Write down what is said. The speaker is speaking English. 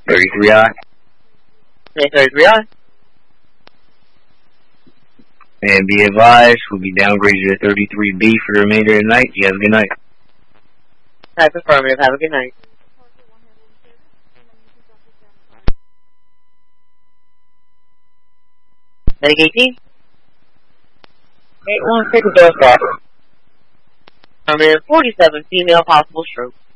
33I. Okay, 33I. And be advised, we'll be downgraded to 33B for the remainder of the night. You have a good night. Type affirmative. Have a good night. Medic 18. 816 door stop. I'm in 47, female, possible stroke.